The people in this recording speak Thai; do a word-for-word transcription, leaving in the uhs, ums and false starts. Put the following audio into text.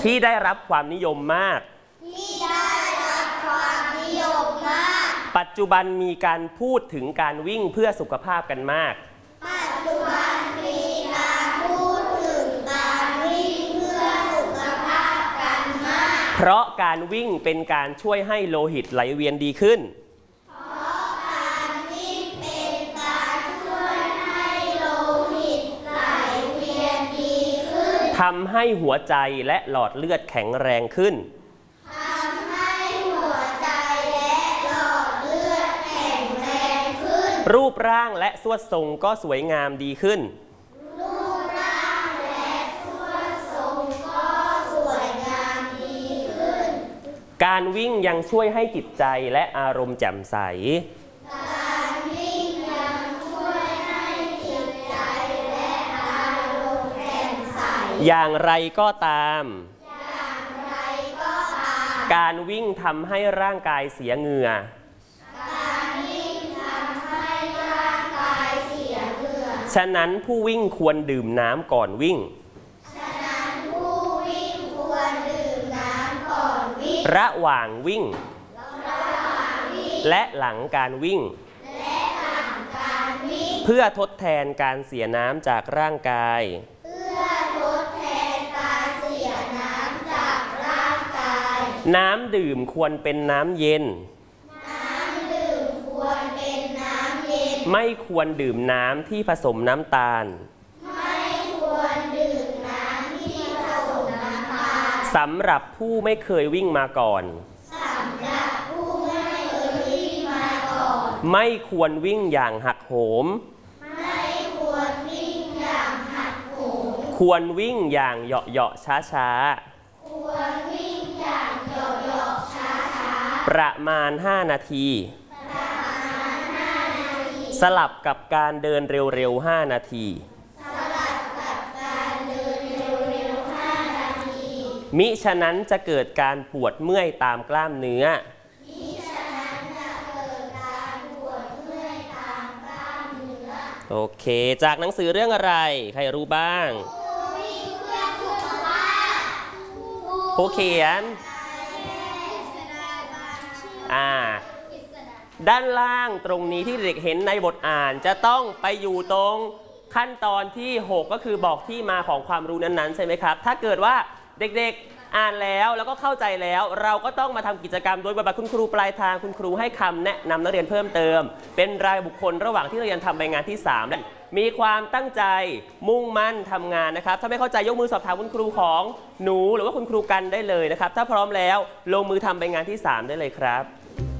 ที่ได้รับความนิยมมากที่ได้รับความนิยมมากปัจจุบันมีการพูดถึงการวิ่งเพื่อสุขภาพกันมากปัจจุบันมีการพูดถึงการวิ่งเพื่อสุขภาพกันมากเพราะการวิ่งเป็นการช่วยให้โลหิตไหลเวียนดีขึ้นเพราะการวิ่งเป็นการช่วยให้โลหิตไหลเวียนดีขึ้นทำให้หัวใจและหลอดเลือดแข็งแรงขึ้นทำให้หัวใจและหลอดเลือดแข็งแรงขึ้นรูปร่างและสวดทรงก็สวยงามดีขึ้นรูปร่างและสวดทรงก็สวยงามดีขึ้นการวิ่งยังช่วยให้จิตใจและอารมณ์แจ่มใสการวิ่งยังช่วยให้จิตใจและอารมณ์แจ่มใสอย่างไรก็ตามอย่างไรก็ตามการวิ่งทำให้ร่างกายเสียเหงื่อการวิ่งทำให้ร่างกายเสียเหงื่อฉะนั้นผู้วิ่งควรดื่มน้ำก่อนวิ่งฉะนั้นผู้วิ่งควรดื่มน้ำก่อนวิ่งระหว่างวิ่งและหลังการวิ่งและหลังการวิ่งเพื่อทดแทนการเสียน้ำจากร่างกายเพื่อทดแทนการเสียน้ำจากร่างกายน้ำดื่มควรเป็นน้ำเย็นน้ำดื่มควรเป็นน้ำเย็นไม่ควรดื่มน้ำที่ผสมน้ำตาลไม่ควรดื่มน้ำที่ผสมน้ำตาลสำหรับผู้ไม่เคยวิ่งมาก่อนสำหรับผู้ไม่เคยวิ่งมาก่อนไม่ควรวิ่งอย่างหักโหมไม่ควรวิ่งอย่างหักโหมควรวิ่งอย่างเหาะเหาะช้าช้าควรวิ่งอย่างเหาะเหาะช้าช้าประมาณห้านาทีประมาณห้านาทีสลับกับการเดินเร็วๆห้านาทีสลับกับการเดินเร็วๆห้านาทีมิฉะนั้นจะเกิดการปวดเมื่อยตามกล้ามเนื้อมิฉะนั้นจะเกิดการปวดเมื่อยตามกล้ามเนื้อโอเคจากหนังสือเรื่องอะไรใครรู้บ้างวิ่งเพื่อสุขภาพผู้เขียนอ่าด้านล่างตรงนี้ที่เด็กเห็นในบทอ่านจะต้องไปอยู่ตรงขั้นตอนที่หกก็คือบอกที่มาของความรู้นั้นๆใช่ไหมครับถ้าเกิดว่าเด็กๆอ่านแล้วแล้วก็เข้าใจแล้วเราก็ต้องมาทำกิจกรรมโดยบทบาทคุณครูปลายทางคุณครูให้คำแนะนำนักเรียนเพิ่มเติมเป็นรายบุคคลระหว่างที่นักเรียนทำใบงานที่สามมีความตั้งใจมุ่งมั่นทำงานนะครับถ้าไม่เข้าใจยกมือสอบถามคุณครูของหนูหรือว่าคุณครูกันได้เลยนะครับถ้าพร้อมแล้วลงมือทำใบงานที่สามได้เลยครับ